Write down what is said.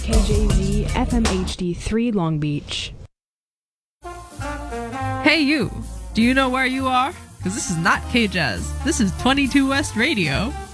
KJZ FMHD 3 Long Beach. Hey you, do you know where you are? Because this is not K-Jazz. This is 22 West Radio.